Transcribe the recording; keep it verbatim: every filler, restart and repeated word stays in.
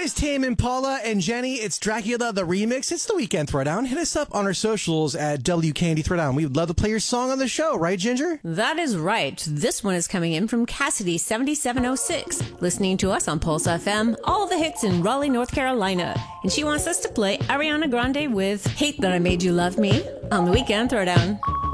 guys, Tame Impala and Jenny. It's Dracula the Remix. It's the Weekend Throwdown. Hit us up on our socials at W Candy Throwdown. We would love to play your song on the show, right, Ginger? That is right. This one is coming in from Cassidy seventy-seven oh six, listening to us on Pulse F M, all the hits in Raleigh, North Carolina. And she wants us to play Ariana Grande with Hate That I Made You Love Me on the Weekend Throwdown.